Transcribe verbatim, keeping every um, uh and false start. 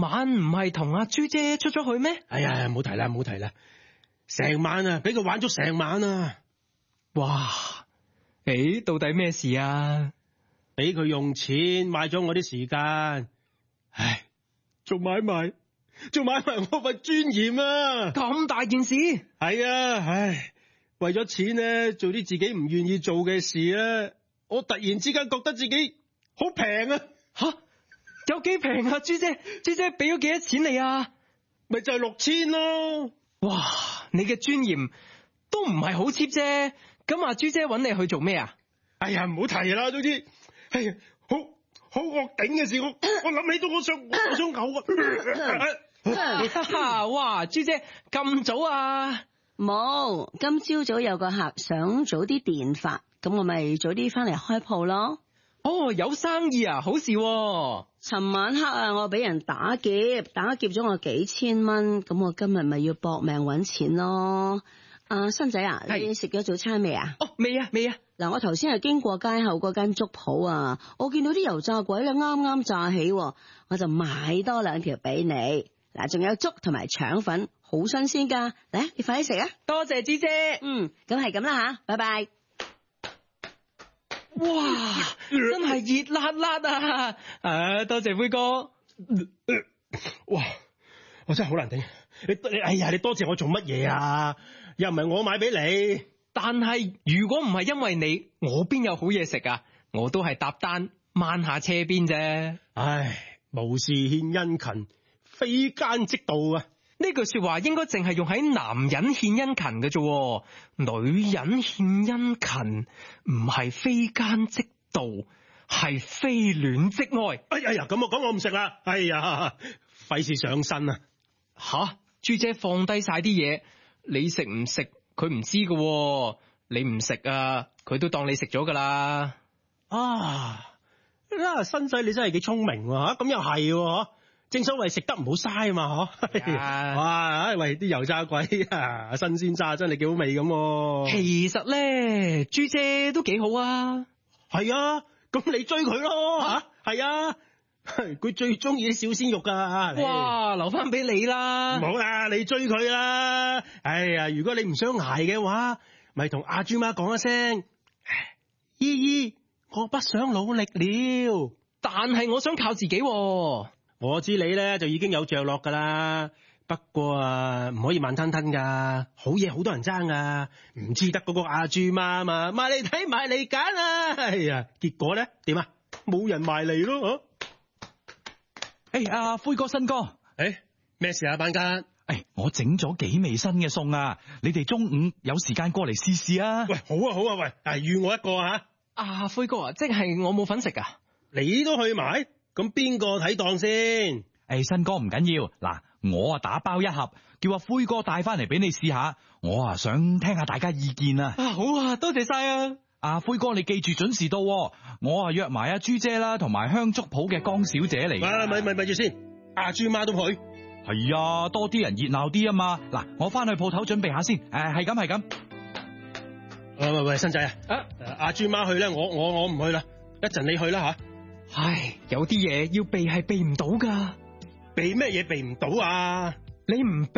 晚唔係同阿朱姐出咗去咩？ 哎呀，唔好提啦，唔好提啦，成晚啊，俾佢玩咗成晚啊！ 哇，誒，到底咩事啊？ 俾佢用錢買咗我啲時間，唉，仲買埋，仲買埋我份尊嚴啊！ 咁大件事？ 係啊，唉，為咗錢咧，做啲自己唔願意做嘅事咧，我突然之間覺得自己好平啊！ 吓，有幾平啊？朱姐，朱姐俾咗幾多錢你啊？ 咪就係六千咯！ 哇，你嘅尊嚴都唔係好 cheap 啫。咁阿朱姐揾你去做咩啊？ 哎呀，唔好提啦，總之，哎呀，好好惡頂嘅事，我我諗起都我想我想嘔啊！ 哇，朱姐咁早啊？ 冇，今朝早有個客想早啲電髮，咁我咪早啲翻嚟開鋪咯。 哦，有生意啊，好事喎。 尋晚黑啊，我俾人打劫，打劫咗我幾千蚊，咁我今日咪要搏命搵錢咯。啊，新仔啊，你食咗早餐未啊？ 哦，未啊，未啊。 嗱，我頭先係經過街後嗰間粥鋪啊，我見到啲油炸鬼咧啱啱炸起，我就買多兩條俾你。嗱，仲有粥同埋腸粉，好新鮮噶。嚟，你快啲食啊！ 多謝朱姐。 嗯，咁係咁啦吓，拜拜。 哇，真係熱辣辣啊！啊，多謝輝哥。 哇，我真係好難頂。你你哎呀，你多謝我做乜嘢啊？又唔係我買俾你。 但係如果唔係因為你，我邊有好嘢食啊？我都係搭單掹下車邊啫。 唉，無事獻殷勤，非奸即盜啊！ 呢句說話應該淨係用喺男人獻殷勤嘅啫，女人獻殷勤唔係非奸即盜，係非戀即愛。 哎呀，咁我講我唔食啦。哎呀，費事上身啊！ 吓，朱姐放低晒啲嘢，你食唔食佢唔知㗎，你唔食啊，佢都當你食咗噶啦。 啊，新仔你真係幾聰明喎，咁又係。正所謂食得唔好嘥啊嘛，嗬！哇，喂，啲油炸鬼啊，新鮮炸真係幾好味咁。 其實咧，朱姐都幾好啊。 係啊，咁你追佢咯吓？係啊，佢最中意啲小鮮肉噶。 哇，留翻俾你啦。 唔好啦，你追佢啦。哎呀，如果你唔想捱嘅話，咪同阿豬媽講一聲，姨姨，我不想努力了。 但係我想靠自己喎。 我知你咧就已經有着落噶啦，不過啊唔可以慢吞吞噶，好嘢好多人爭噶，唔知得嗰個阿豬媽啊嘛，埋嚟睇埋嚟揀啊，哎呀，結果咧點啊？冇人埋嚟咯， 誒，阿輝哥新哥， 誒，咩事啊？班家， 誒，我整咗幾味新嘅餸啊，你哋中午有時間過嚟試試啊？ 喂，好啊好啊，喂，啊預我一個啊， 阿輝哥啊，即係我冇份食啊， 你都去埋？咁邊個睇檔先？ 誒，新哥唔緊要，嗱，我啊打包一盒，叫阿輝哥帶翻嚟俾你試下。我啊想聽下大家意見啊。 啊，好啊，多謝晒啊。 阿輝哥，你記住準時到，我啊約埋阿朱姐啦，同埋香燭鋪嘅江小姐嚟。 咪咪咪咪住先，阿豬媽都去。 係啊，多啲人熱鬧啲啊嘛。嗱，我翻去鋪頭準備下先。誒，係咁係咁。 喂喂喂，新仔啊，啊阿豬媽去咧，我我我唔去啦，一陣你去啦吓。 唉，有啲嘢要避係避唔到噶。 避咩嘢避唔到啊？ 你唔避